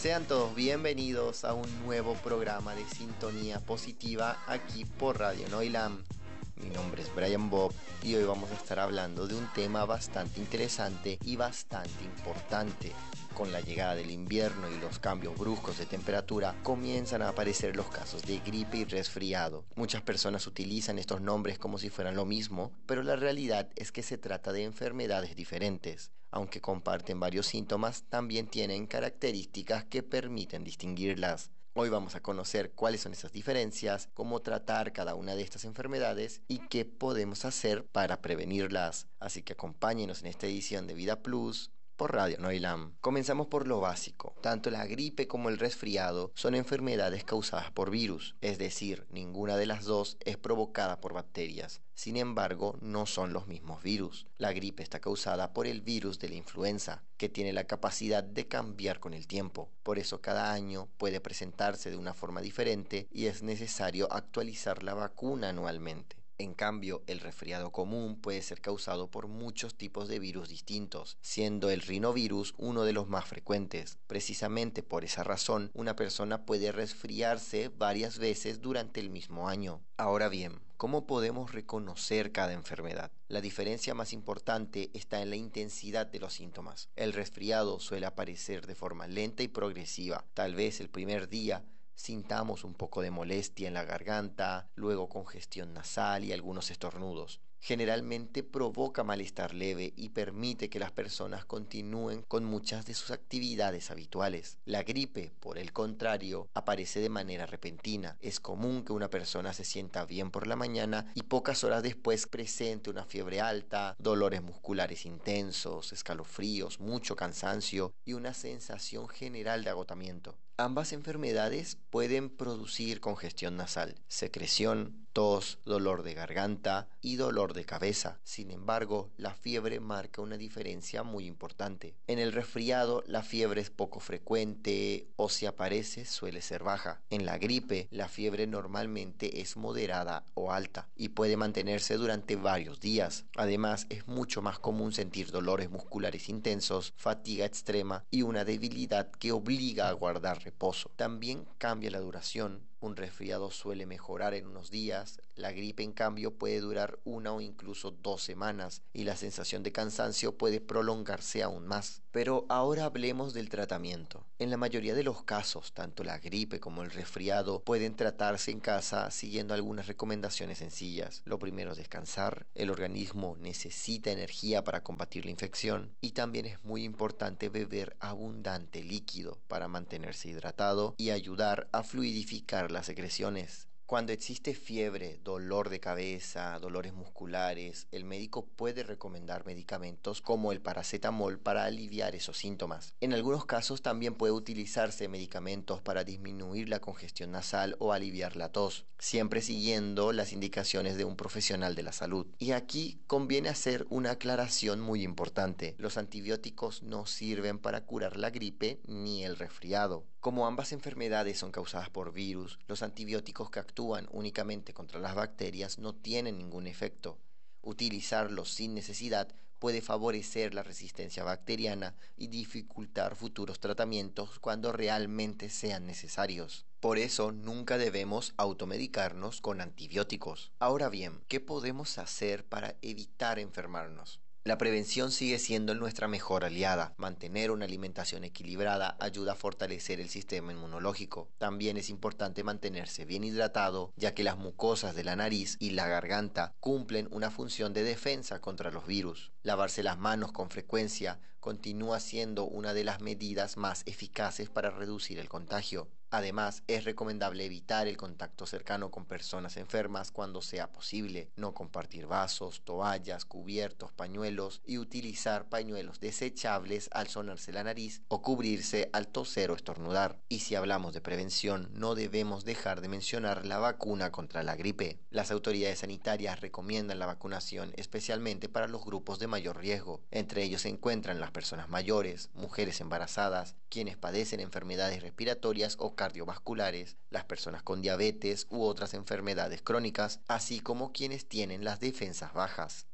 Sean todos bienvenidos a un nuevo programa de Sintonía Positiva aquí por Radio Noilam. Mi nombre es Brian Bob y hoy vamos a estar hablando de un tema bastante interesante y bastante importante. Con la llegada del invierno y los cambios bruscos de temperatura, comienzan a aparecer los casos de gripe y resfriado. Muchas personas utilizan estos nombres como si fueran lo mismo, pero la realidad es que se trata de enfermedades diferentes. Aunque comparten varios síntomas, también tienen características que permiten distinguirlas. Hoy vamos a conocer cuáles son esas diferencias, cómo tratar cada una de estas enfermedades y qué podemos hacer para prevenirlas. Así que acompáñenos en esta edición de Vida Plus por Radio Noilam. Comenzamos por lo básico. Tanto la gripe como el resfriado son enfermedades causadas por virus, es decir, ninguna de las dos es provocada por bacterias. Sin embargo, no son los mismos virus. La gripe está causada por el virus de la influenza, que tiene la capacidad de cambiar con el tiempo. Por eso cada año puede presentarse de una forma diferente y es necesario actualizar la vacuna anualmente. En cambio, el resfriado común puede ser causado por muchos tipos de virus distintos, siendo el rinovirus uno de los más frecuentes. Precisamente por esa razón, una persona puede resfriarse varias veces durante el mismo año. Ahora bien, ¿cómo podemos reconocer cada enfermedad? La diferencia más importante está en la intensidad de los síntomas. El resfriado suele aparecer de forma lenta y progresiva. Tal vez el primer día sintamos un poco de molestia en la garganta, luego congestión nasal y algunos estornudos. Generalmente provoca malestar leve y permite que las personas continúen con muchas de sus actividades habituales. La gripe, por el contrario, aparece de manera repentina. Es común que una persona se sienta bien por la mañana y pocas horas después presente una fiebre alta, dolores musculares intensos, escalofríos, mucho cansancio y una sensación general de agotamiento. Ambas enfermedades pueden producir congestión nasal, secreción, tos, dolor de garganta y dolor de cabeza. Sin embargo, la fiebre marca una diferencia muy importante. En el resfriado, la fiebre es poco frecuente o si aparece suele ser baja. En la gripe, la fiebre normalmente es moderada o alta y puede mantenerse durante varios días. Además, es mucho más común sentir dolores musculares intensos, fatiga extrema y una debilidad que obliga a guardar reposo. También cambia la duración. Un resfriado suele mejorar en unos días, la gripe en cambio puede durar 1 o incluso 2 semanas y la sensación de cansancio puede prolongarse aún más. Pero ahora hablemos del tratamiento. En la mayoría de los casos, tanto la gripe como el resfriado pueden tratarse en casa siguiendo algunas recomendaciones sencillas. Lo primero es descansar, el organismo necesita energía para combatir la infección y también es muy importante beber abundante líquido para mantenerse hidratado y ayudar a fluidificar las secreciones. Cuando existe fiebre, dolor de cabeza, dolores musculares, el médico puede recomendar medicamentos como el paracetamol para aliviar esos síntomas. En algunos casos también puede utilizarse medicamentos para disminuir la congestión nasal o aliviar la tos, siempre siguiendo las indicaciones de un profesional de la salud. Y aquí conviene hacer una aclaración muy importante. Los antibióticos no sirven para curar la gripe ni el resfriado. Como ambas enfermedades son causadas por virus, los antibióticos que actúan únicamente contra las bacterias no tienen ningún efecto. Utilizarlos sin necesidad puede favorecer la resistencia bacteriana y dificultar futuros tratamientos cuando realmente sean necesarios. Por eso nunca debemos automedicarnos con antibióticos. Ahora bien, ¿qué podemos hacer para evitar enfermarnos? La prevención sigue siendo nuestra mejor aliada. Mantener una alimentación equilibrada ayuda a fortalecer el sistema inmunológico. También es importante mantenerse bien hidratado, ya que las mucosas de la nariz y la garganta cumplen una función de defensa contra los virus. Lavarse las manos con frecuencia continúa siendo una de las medidas más eficaces para reducir el contagio. Además, es recomendable evitar el contacto cercano con personas enfermas cuando sea posible, no compartir vasos, toallas, cubiertos, pañuelos y utilizar pañuelos desechables al sonarse la nariz o cubrirse al toser o estornudar. Y si hablamos de prevención, no debemos dejar de mencionar la vacuna contra la gripe. Las autoridades sanitarias recomiendan la vacunación especialmente para los grupos de mayor riesgo. Entre ellos se encuentran las personas mayores, mujeres embarazadas, quienes padecen enfermedades respiratorias o cardiovasculares, las personas con diabetes u otras enfermedades crónicas, así como quienes tienen las defensas bajas.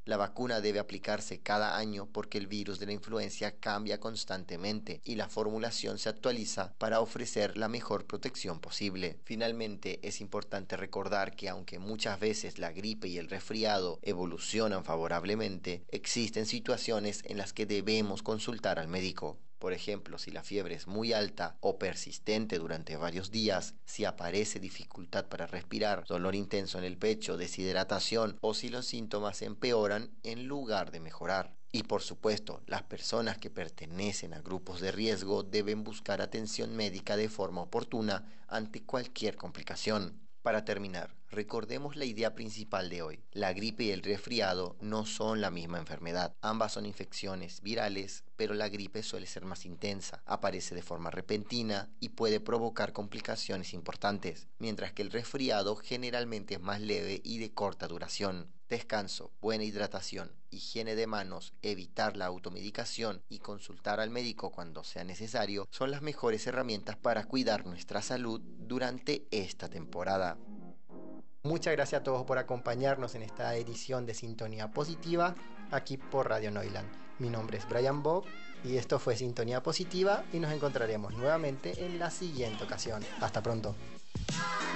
La vacuna debe aplicarse cada año porque el virus de la influencia cambia constantemente y la formulación se actualiza para ofrecer la mejor protección posible. Finalmente, es importante recordar que aunque muchas veces la gripe y el resfriado evolucionan favorablemente, existen situaciones en las que debemos consultar al médico. Por ejemplo, si la fiebre es muy alta o persistente durante varios días, si aparece dificultad para respirar, dolor intenso en el pecho, deshidratación o si los síntomas empeoran en lugar de mejorar. Y por supuesto, las personas que pertenecen a grupos de riesgo deben buscar atención médica de forma oportuna ante cualquier complicación. Para terminar, recordemos la idea principal de hoy. La gripe y el resfriado no son la misma enfermedad. Ambas son infecciones virales, pero la gripe suele ser más intensa, aparece de forma repentina y puede provocar complicaciones importantes, mientras que el resfriado generalmente es más leve y de corta duración. Descanso, buena hidratación, higiene de manos, evitar la automedicación y consultar al médico cuando sea necesario son las mejores herramientas para cuidar nuestra salud durante esta temporada. Muchas gracias a todos por acompañarnos en esta edición de Sintonía Positiva aquí por Radio Noiland. Mi nombre es Brian Bob y esto fue Sintonía Positiva y nos encontraremos nuevamente en la siguiente ocasión. Hasta pronto.